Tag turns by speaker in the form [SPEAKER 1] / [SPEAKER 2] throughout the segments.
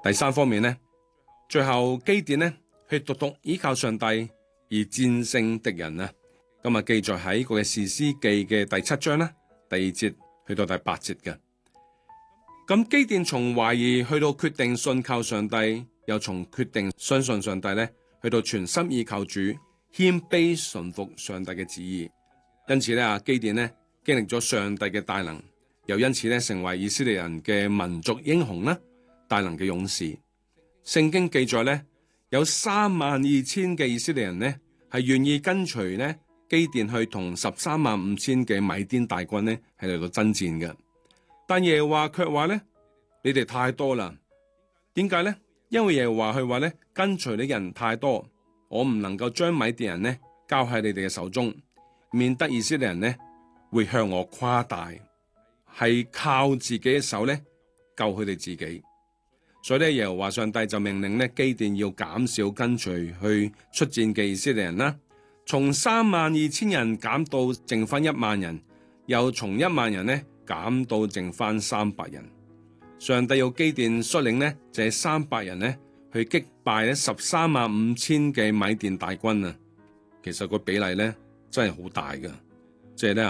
[SPEAKER 1] 第三方面呢，最後基甸呢去獨獨依靠上帝而戰勝敵人啊。咁啊，記載喺個嘅士師記嘅第7章啦，第2節去到第8節嘅。咁基甸從懷疑去到決定信靠上帝，又從決定相信上帝咧，去到全心依靠主，謙卑順服上帝嘅旨意。因此咧，基甸呢經歷咗上帝嘅大能，又因此咧成為以色列人嘅民族英雄啦，大能嘅勇士。聖經記載咧，有32000嘅以色列人呢係願意跟隨呢基甸去同135000嘅米甸大軍呢係嚟到爭戰嘅。但耶和華卻話咧，你哋太多啦。點解呢？因為耶和華佢話咧，跟隨你人太多，我唔能夠將米甸人呢交喺你哋嘅手中，免得以色列人呢會向我誇大，係靠自己嘅手咧救佢哋自己。所以咧，耶和華上帝就命令咧基甸要減少跟隨去出戰嘅以色列人啦，從32000人減到剩翻1萬人，又從1萬人呢減到剩翻300人。上帝要基甸率領呢就係300人呢去擊敗咧135000嘅米甸大軍啊。其實個比例咧真係好大噶，即係咧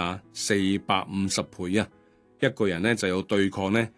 [SPEAKER 1] 450倍啊，一個人咧就要對抗呢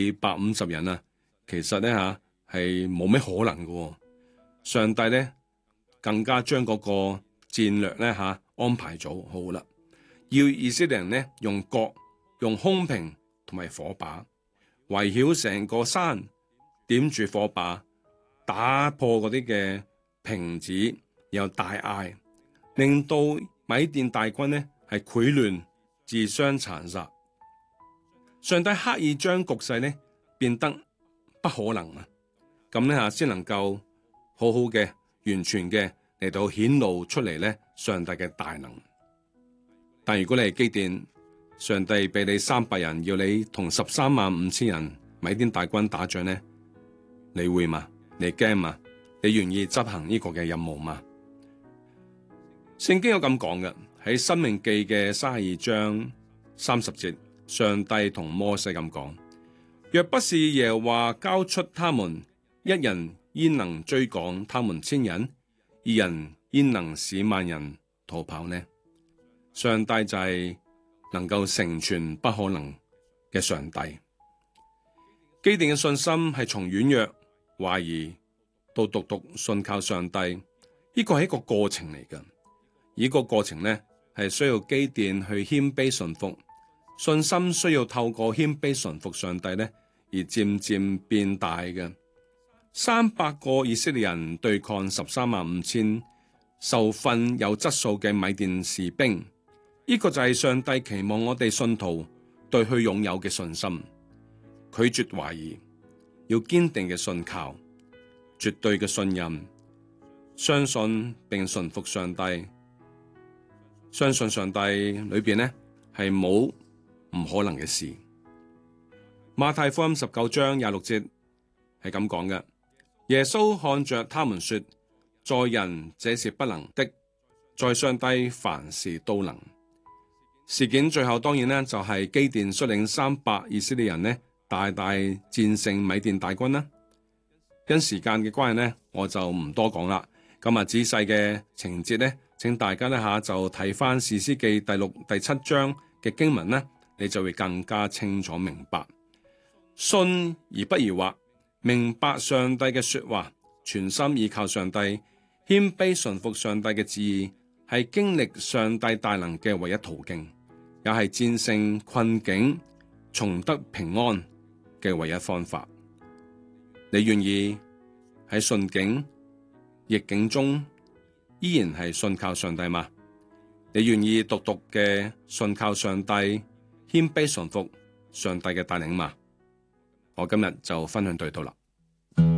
[SPEAKER 1] 450人啊。其實咧係冇咩可能噶。上帝咧更加將嗰個戰略咧安排咗好啦，要以色列人呢用角、用空瓶同埋火把圍繞成個山，點住火把，打破嗰啲嘅瓶子，然後大嗌，令到米甸大軍呢係潰亂、自相殘殺。上帝刻意將局勢呢變得不可能啊，咁呢先能夠好好嘅、完全嘅嚟到顯露出嚟呢上帝嘅大能。但如果你係基甸，上帝俾你300人，要你同135000人米甸大軍打仗呢，你會嗎？你驚嗎？你願意執行呢個嘅任務嗎？聖經有咁講嘅，喺申命記嘅32章30節，上帝同摩西咁講：若不是耶和華交出他們，一人焉能追趕他們1000人？2人焉能使萬人逃跑呢？上帝就係能夠成全不可能嘅上帝。基甸嘅信心係從軟弱、懷疑到獨獨信靠上帝，呢個係一個過程嚟㗎。呢個過程呢，係需要基甸去謙卑順服，信心需要透過謙卑順服上帝呢而漸漸變大嘅。300個以色列人對抗135000受訓有質素嘅米甸士兵，呢個就係上帝期望我哋信徒對佢擁有嘅信心。拒絕懷疑，要堅定嘅信靠，絕對嘅信任，相信並順服上帝。相信上帝裏邊呢係冇唔可能嘅事。馬太福音19章26節係咁講嘅：耶穌看着他們說，在人這是不能的，在上帝凡事都能。事件最後當然呢就係基甸率領300以色列人呢大大戰勝米甸大軍啦。因時間嘅關係呢，我就唔多講啦。咁仔細嘅情節呢，請大家呢就睇翻士師記第6、第7章嘅經文呢，你就會更加清楚明白。信而不疑惑，明白上帝嘅說話，全心依靠上帝，謙卑順服上帝嘅旨意，係經歷上帝大能嘅唯一途徑，也係戰勝困境、重得平安嘅唯一方法。你願意喺順境逆境中依然係信靠上帝嗎？你願意獨獨嘅信靠上帝，謙卑順服上帝嘅帶領嗎？我今日就分享到呢度啦。